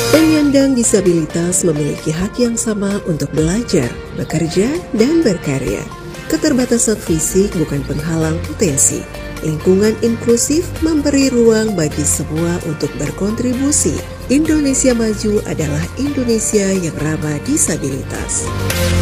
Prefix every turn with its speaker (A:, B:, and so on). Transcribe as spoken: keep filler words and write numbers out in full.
A: Penyandang disabilitas memiliki hak yang sama untuk belajar, bekerja, dan berkarya. Keterbatasan fisik bukan penghalang potensi. Lingkungan inklusif memberi ruang bagi semua untuk berkontribusi. Indonesia Maju adalah Indonesia yang ramah disabilitas.